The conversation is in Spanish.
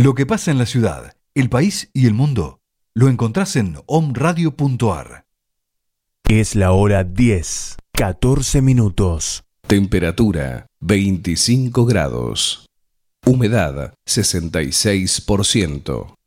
Lo que pasa en la ciudad, el país y el mundo lo encontrás en omradio.ar. Es la hora 10, 14 minutos. Temperatura 25 grados. Humedad 66%.